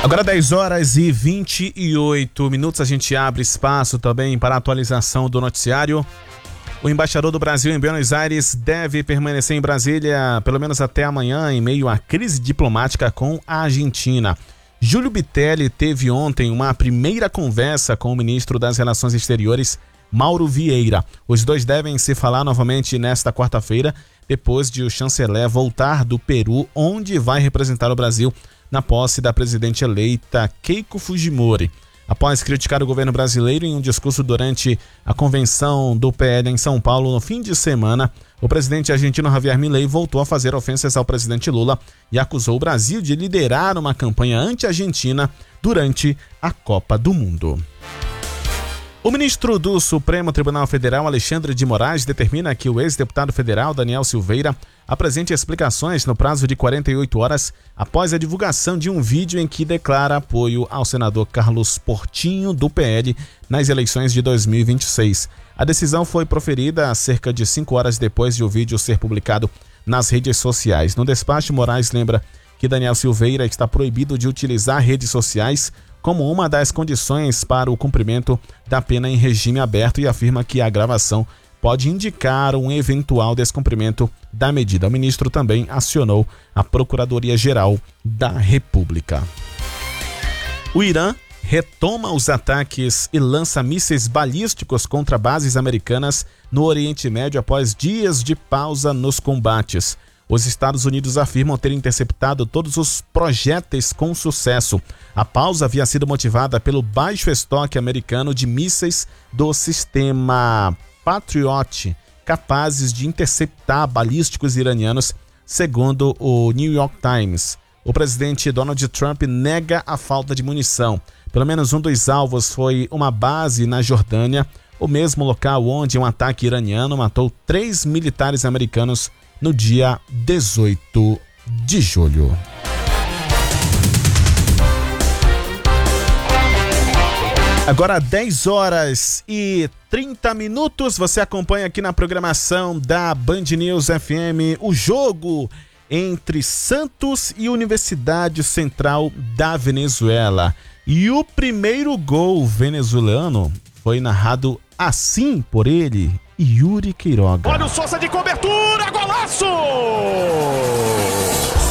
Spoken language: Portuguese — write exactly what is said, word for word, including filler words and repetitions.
Agora dez horas e vinte e oito minutos, a gente abre espaço também para a atualização do noticiário. O embaixador do Brasil em Buenos Aires deve permanecer em Brasília pelo menos até amanhã, em meio à crise diplomática com a Argentina. Júlio Bitelli teve ontem uma primeira conversa com o ministro das Relações Exteriores, Mauro Vieira. Os dois devem se falar novamente nesta quarta-feira, depois de o chanceler voltar do Peru, onde vai representar o Brasil na posse da presidente eleita Keiko Fujimori. Após criticar o governo brasileiro em um discurso durante a convenção do P L em São Paulo no fim de semana, o presidente argentino Javier Milei voltou a fazer ofensas ao presidente Lula e acusou o Brasil de liderar uma campanha anti-argentina durante a Copa do Mundo. O ministro do Supremo Tribunal Federal, Alexandre de Moraes, determina que o ex-deputado federal Daniel Silveira apresente explicações no prazo de quarenta e oito horas após a divulgação de um vídeo em que declara apoio ao senador Carlos Portinho, do P L, nas eleições de dois mil e vinte e seis. A decisão foi proferida cerca de cinco horas depois de o vídeo ser publicado nas redes sociais. No despacho, Moraes lembra que Daniel Silveira está proibido de utilizar redes sociais como uma das condições para o cumprimento da pena em regime aberto e afirma que a gravação pode indicar um eventual descumprimento da medida. O ministro também acionou a Procuradoria-Geral da República. O Irã retoma os ataques e lança mísseis balísticos contra bases americanas no Oriente Médio após dias de pausa nos combates. Os Estados Unidos afirmam ter interceptado todos os projéteis com sucesso. A pausa havia sido motivada pelo baixo estoque americano de mísseis do sistema Patriot, capazes de interceptar balísticos iranianos, segundo o New York Times. O presidente Donald Trump nega a falta de munição. Pelo menos um dos alvos foi uma base na Jordânia, o mesmo local onde um ataque iraniano matou três militares americanos no dia dezoito de julho. Agora dez horas e trinta minutos, você acompanha aqui na programação da Band News F M o jogo entre Santos e Universidade Central da Venezuela. E o primeiro gol venezuelano foi narrado assim por ele, Yuri Quiroga. Olha o Sousa de cobertura, golaço!